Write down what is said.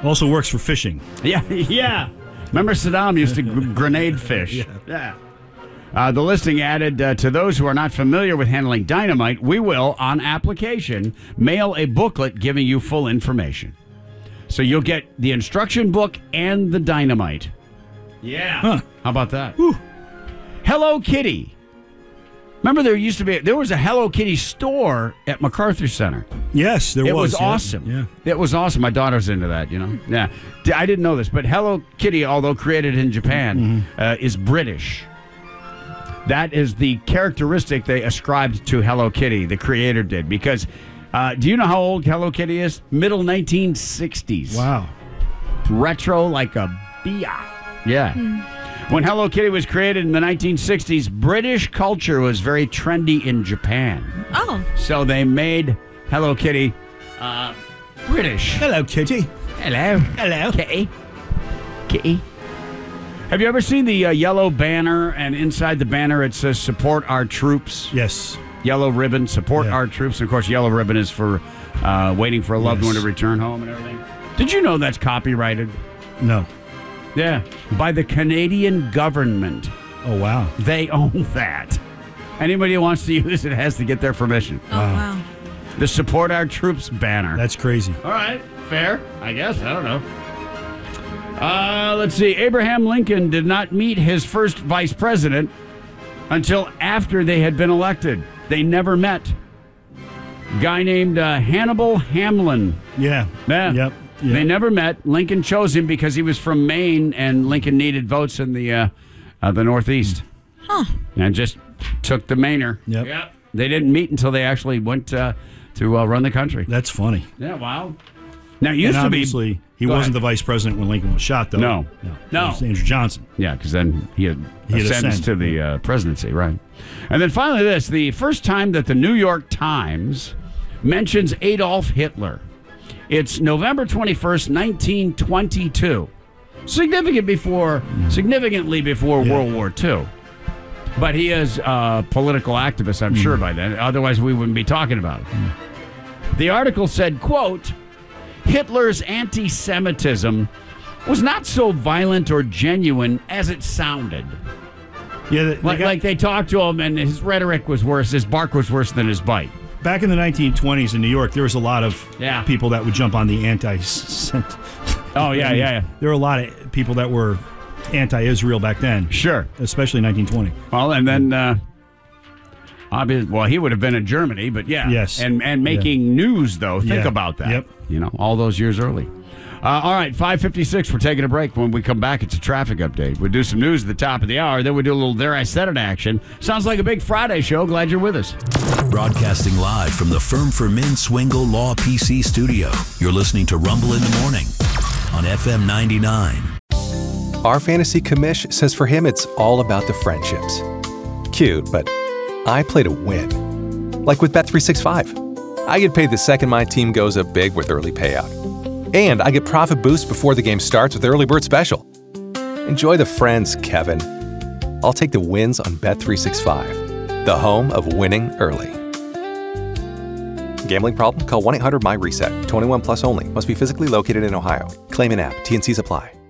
Also works for fishing. Yeah, yeah. Remember Saddam used to grenade fish. Yeah. The listing added, to those who are not familiar with handling dynamite, we will, on application, mail a booklet giving you full information. So you'll get the instruction book and the dynamite. Yeah. Huh. How about that? Whew. Hello Kitty. Remember there was a Hello Kitty store at MacArthur Center. Yes, there was. It was yeah. awesome. Yeah. It was awesome. My daughter's into that, Yeah. I didn't know this, but Hello Kitty, although created in Japan, is British. That is the characteristic they ascribed to Hello Kitty, the creator did. Because, do you know how old Hello Kitty is? Middle 1960s. Wow. Retro like a bia. Yeah. When Hello Kitty was created in the 1960s, British culture was very trendy in Japan. Oh. So they made Hello Kitty British. Hello, Kitty. Hello. Hello. Kitty. Kitty. Have you ever seen the yellow banner, and inside the banner it says, support our troops? Yes. Yellow ribbon, support our troops. And of course, yellow ribbon is for waiting for a loved one to return home and everything. Did you know that's copyrighted? No. Yeah. By the Canadian government. Oh, wow. They own that. Anybody who wants to use it has to get their permission. Oh, wow. The Support Our Troops banner. That's crazy. All right. Fair, I guess. I don't know. Let's see. Abraham Lincoln did not meet his first vice president until after they had been elected. They never met. Guy named Hannibal Hamlin. Yeah. Yeah. Yep. They never met. Lincoln chose him because he was from Maine, and Lincoln needed votes in the Northeast. Huh. And just took the Mainer. Yep. They didn't meet until they actually went to run the country. That's funny. Yeah, wow. Now, it used to be... Obviously, he wasn't the vice president when Lincoln was shot, though. No. It was Andrew Johnson. Yeah, because then he had ascended to the presidency, right? And then finally this, the first time that the New York Times mentions Adolf Hitler. It's November 21st, 1922. Significantly before World War II. But he is a political activist, I'm sure, by then. Otherwise, we wouldn't be talking about it. The article said, quote, Hitler's anti-Semitism was not so violent or genuine as it sounded. Yeah, like they talked to him, and his rhetoric was worse. His bark was worse than his bite. Back in the 1920s in New York, there was a lot of people that would jump on the anti-Semitic. Oh, yeah. There were a lot of people that were anti-Israel back then. Sure. Especially in 1920. Well, and then... he would have been in Germany, but yeah. Yes. And making news, though. Think about that. Yep. All those years early. All right, 5:56. We're taking a break. When we come back, it's a traffic update. We'll do some news at the top of the hour. Then we'll do a little There I Said It action. Sounds like a big Friday show. Glad you're with us. Broadcasting live from the Firm for Men Swingle Law PC studio. You're listening to Rumble in the Morning on FM 99. Our fantasy commish says for him it's all about the friendships. Cute, but I play to win. Like with Bet365. I get paid the second my team goes up big with early payout. And I get profit boost before the game starts with Early Bird Special. Enjoy the friends, Kevin. I'll take the wins on Bet365, the home of winning early. Gambling problem? Call 1-800-MY-RESET. 21 plus only. Must be physically located in Ohio. Claim an app. T&Cs apply.